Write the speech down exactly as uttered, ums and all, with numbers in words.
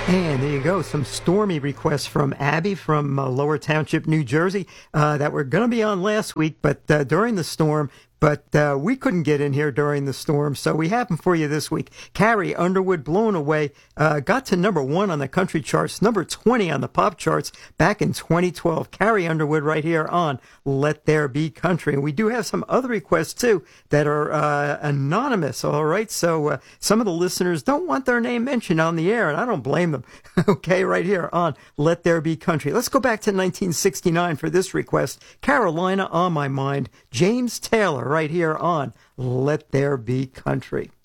And there you go. Some stormy requests from Abby from uh, Lower Township, New Jersey, uh, that were going to be on last week, but uh, during the storm. But uh, we couldn't get in here during the storm, so we have them for you this week. Carrie Underwood, Blown Away, uh, got to number one on the country charts, number twenty on the pop charts back in twenty twelve. Carrie Underwood right here on Let There Be Country. And we do have some other requests, too, that are uh, anonymous, all right? So uh, some of the listeners don't want their name mentioned on the air, and I don't blame them, okay, right here on Let There Be Country. Let's go back to nineteen sixty-nine for this request. Carolina on My Mind, James Taylor right here on Let There Be Country.